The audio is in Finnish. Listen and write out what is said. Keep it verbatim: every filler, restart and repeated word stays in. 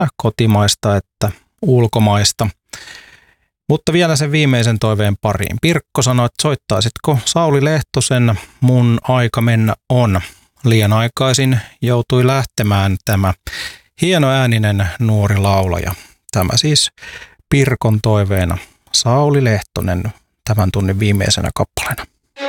kotimaista että ulkomaista. Mutta vielä sen viimeisen toiveen pariin. Pirkko sanoi, että soittaisitko Sauli Lehtosen Mun aika mennä on. Liian aikaisin joutui lähtemään tämä hienoääninen nuori laulaja. Tämä siis Pirkon toiveena Sauli Lehtonen tämän tunnin viimeisenä kappaleena.